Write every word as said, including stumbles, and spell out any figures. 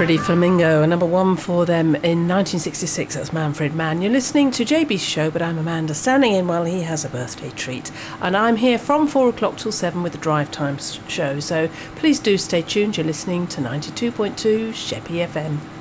Pretty Flamingo, a number one for them in nineteen sixty-six. That's Manfred Mann. You're listening to J B's show, but I'm Amanda, standing in while he has a birthday treat. And I'm here from four o'clock till seven with the Drive Time show. So please do stay tuned. You're listening to ninety-two point two Sheppey F M.